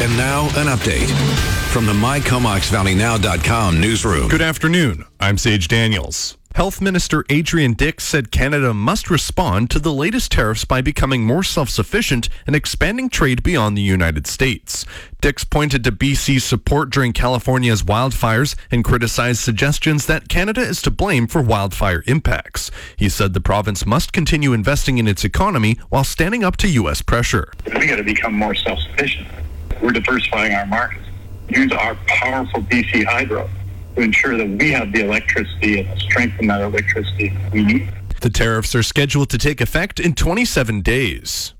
And now, an update from the MyComoxValleyNow.com newsroom. Good afternoon. I'm Sage Daniels. Health Minister Adrian Dix said Canada must respond to the latest tariffs by becoming more self-sufficient and expanding trade beyond the United States. Dix pointed to BC's support during California's wildfires and criticized suggestions that Canada is to blame for wildfire impacts. He said the province must continue investing in its economy while standing up to U.S. pressure. We got to become more self-sufficient. We're diversifying our markets. Use our powerful BC hydro to ensure that we have the electricity and the strength of that electricity we need. The tariffs are scheduled to take effect in 27 days.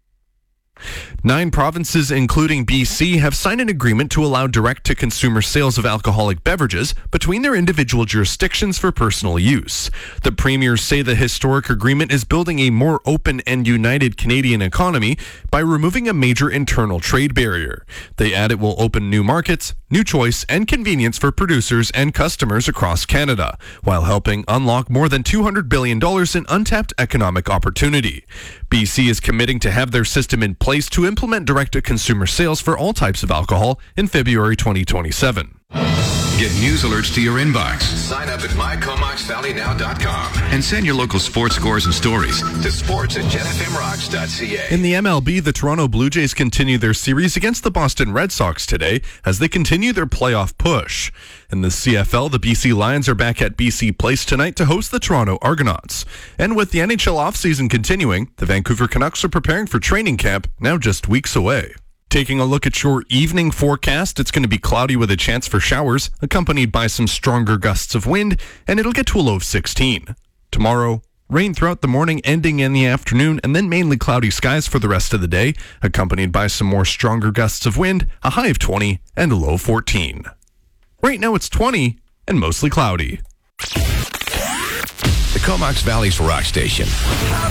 9 provinces, including BC, have signed an agreement to allow direct-to-consumer sales of alcoholic beverages between their individual jurisdictions for personal use. The premiers say the historic agreement is building a more open and united Canadian economy by removing a major internal trade barrier. They add it will open new markets, new choice, and convenience for producers and customers across Canada, while helping unlock more than $200 billion in untapped economic opportunity. BC is committing to have their system in place to implement direct-to-consumer sales for all types of alcohol in February 2027. Get news alerts to your inbox. Sign up at MyComoxValleyNow.com and send your local sports scores and stories to sports@jetfmrocks.ca. In the MLB, the Toronto Blue Jays continue their series against the Boston Red Sox today as they continue their playoff push. In the CFL, the BC Lions are back at BC Place tonight to host the Toronto Argonauts. And with the NHL offseason continuing, the Vancouver Canucks are preparing for training camp, now just weeks away. Taking a look at your evening forecast, it's going to be cloudy with a chance for showers, accompanied by some stronger gusts of wind, and it'll get to a low of 16. Tomorrow, rain throughout the morning, ending in the afternoon, and then mainly cloudy skies for the rest of the day, accompanied by some more stronger gusts of wind, a high of 20 and a low of 14. Right now it's 20 and mostly cloudy. The Comox Valley's rock station.